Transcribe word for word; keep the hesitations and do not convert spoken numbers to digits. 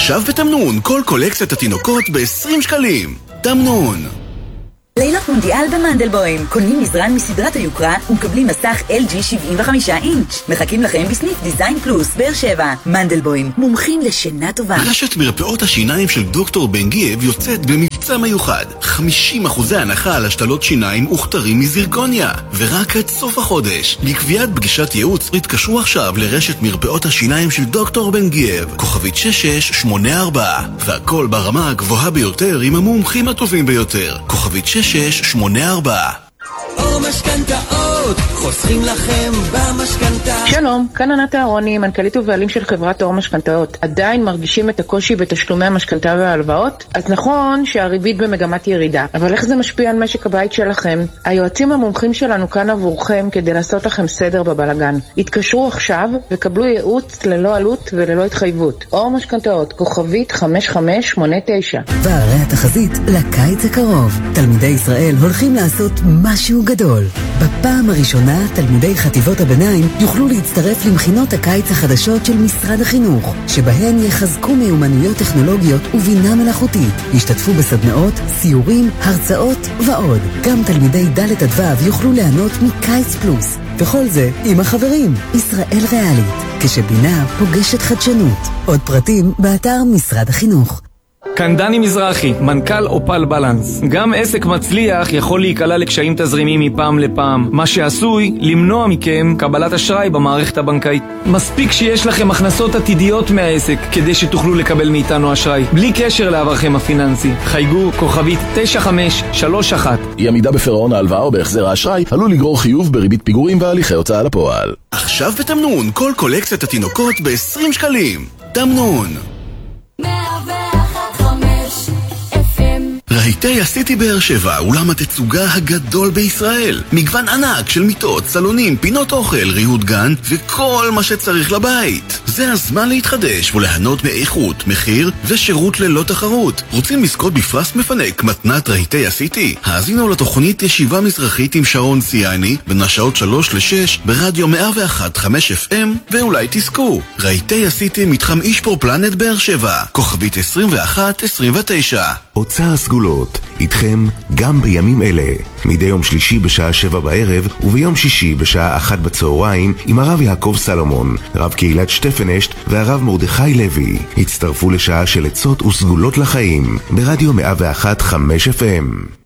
עכשיו בתמנון, כל קולקציית התינוקות ב-עשרים שקלים. תמנון. לילות מונדיאל במנדלבוים. קונים מזרן מסדרת היוקרה ומקבלים מסך אל ג'י שבעים וחמישה אינץ'. מחכים לכם בסניף דיזיין פלוס, באר שבע. מנדלבוים, מומחים לשינה טובה. רשת מרפאות השיניים של דוקטור בן גייב יוצאת במבצע מיוחד. חמישים אחוז הנחה על השתלות שיניים וכתרים מזירקוניה. ורק עד סוף החודש. לקביעת פגישת ייעוץ, התקשרו עכשיו לרשת מרפאות השיניים של דוקטור בן גייב. כוכבית שש שש שמונה ארבע. והכל ברמה הגבוהה ביותר עם המומחים הטובים ביותר. כוכבית שש שש שמונה ארבע. או משכנתאות, חוסכים לכם במשכנתה. שלום, כאן ענת אהרוני, מנכ"לית ובעלים של חברת אור משכנתאות. עדיין מרגישים את הקושי בתשלומי המשכנתה וההלוואות? אז נכון שהריבית במגמת ירידה, אבל איך זה משפיע על משק הבית שלכם? היועצים המומחים שלנו כאן עבורכם כדי לעשות לכם סדר בבלגן. התקשרו עכשיו וקבלו ייעוץ ללא עלות וללא התחייבות. אור משכנתאות, כוכבית חמש חמש שמונה תשע. והרי התחזית לקיץ הקרוב. תלמידי ישראל הולכים לעשות משהו גדול. בפעם הראשונה תלמידי חטיבות הביניים יוכלו להצטרף למכינות הקיץ החדשות של משרד החינוך, שבהן יחזקו מיומנויות טכנולוגיות ובינה מלאכותית. ישתתפו בסדנאות, סיורים, הרצאות ועוד. גם תלמידי ד' עד ו' יוכלו ליהנות מקיץ פלוס. וכל זה עם החברים. ישראל ריאלית, כשבינה פוגשת חדשנות. עוד פרטים באתר משרד החינוך. כאן דני מזרחי, מנכ"ל אופל בלנס. גם עסק מצליח יכול להיקלע לקשיים תזרימיים מפעם לפעם, מה שעשוי למנוע מכם קבלת אשראי במערכת הבנקאית. מספיק שיש לכם הכנסות עתידיות מהעסק כדי שתוכלו לקבל מאיתנו אשראי, בלי קשר לעברכם הפיננסי. חייגו כוכבית תשע חמש שלוש אחת. אי עמידה בפירעון ההלוואה או בהחזר האשראי עלול לגרור חיוב בריבית פיגורים והליכי הוצאה לפועל. עכשיו בתמנון, כל קולקציית התינוקות ב-עשרים שקלים. תמנון. רהיטי הסיטי באר שבע, אולם התצוגה הגדול בישראל. מגוון ענק של מיטות, סלונים, פינות אוכל, ריהוט גן וכל מה שצריך לבית. זה הזמן להתחדש וליהנות מאיכות, מחיר ושירות ללא תחרות. רוצים לזכות בפרס מפנק מתנת רהיטי הסיטי? האזינו לתוכנית ישיבה מזרחית עם שרון ציאני בין השעות שלוש לשש ברדיו מאה ואחת נקודה חמש אף אם, ואולי תזכו. רהיטי הסיטי, מתחם אישפור פלנט באר שבע, כוכבית עשרים ואחת עשרים ותשע. אוצר הסגולות, איתכם גם בימים אלה. מדי יום שלישי בשעה שבע בערב וביום שישי בשעה אחת בצהריים עם הרב יעקב סלומון, רב קהילת שטפנשט והרב מרדכי לוי. הצטרפו לשעה של עצות וסגולות לחיים ברדיו מאה ואחת נקודה חמש אף אם.